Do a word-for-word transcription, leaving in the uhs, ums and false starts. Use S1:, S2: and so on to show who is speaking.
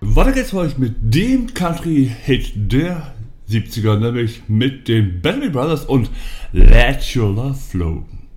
S1: Weiter geht's für euch mit dem Country-Hit der siebziger, nämlich mit den Bellamy Brothers und Let Your Love Flow.